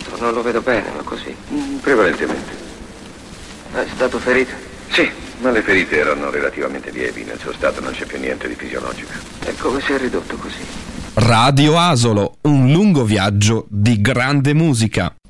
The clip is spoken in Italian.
morto, non lo vedo bene, ma così. Prevalentemente. È stato ferito? Sì, ma le ferite erano relativamente lievi. Nel suo stato non c'è più niente di fisiologico. E come si è ridotto così? Radio Asolo, un lungo viaggio di grande musica.